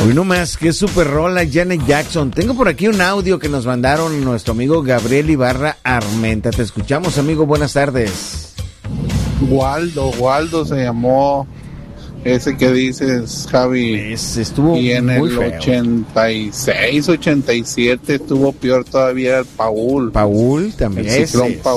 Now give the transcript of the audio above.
Hoy nomás, qué super rola, Janet Jackson. Tengo por aquí un audio que nos mandaron nuestro amigo Gabriel Ibarra Armenta. Te escuchamos, amigo, buenas tardes. Waldo se llamó ese que dices, Javi. Estuvo y en muy el feo. 86, 87 estuvo peor todavía el Paul. Paul también. El ciclón ese. Paul.